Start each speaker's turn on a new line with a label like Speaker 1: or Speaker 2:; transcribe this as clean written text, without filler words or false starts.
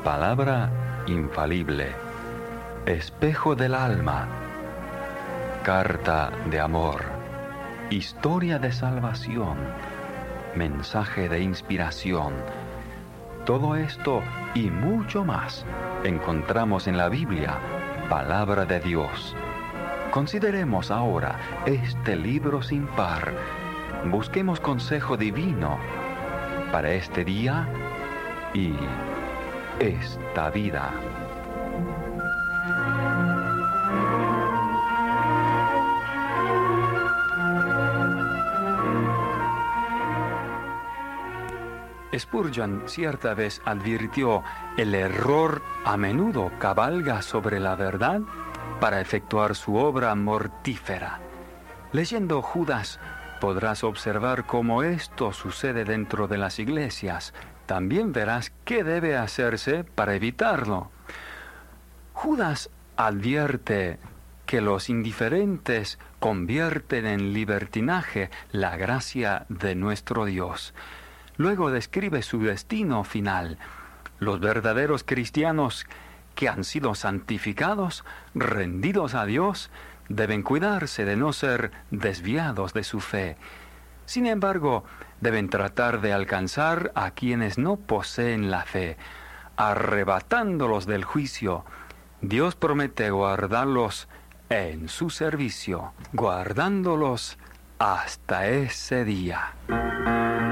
Speaker 1: Palabra infalible, espejo del alma, carta de amor, historia de salvación, mensaje de inspiración. Todo esto y mucho más encontramos en la Biblia, Palabra de Dios. Consideremos ahora este libro sin par. Busquemos consejo divino para este día y esta vida. Spurgeon cierta vez advirtió: el error a menudo cabalga sobre la verdad para efectuar su obra mortífera. Leyendo Judas, podrás observar cómo esto sucede dentro de las iglesias. También verás qué debe hacerse para evitarlo. Judas advierte que los indiferentes convierten en libertinaje la gracia de nuestro Dios. Luego describe su destino final. Los verdaderos cristianos que han sido santificados, rendidos a Dios, deben cuidarse de no ser desviados de su fe. Sin embargo, deben tratar de alcanzar a quienes no poseen la fe, arrebatándolos del juicio. Dios promete guardarlos en su servicio, guardándolos hasta ese día.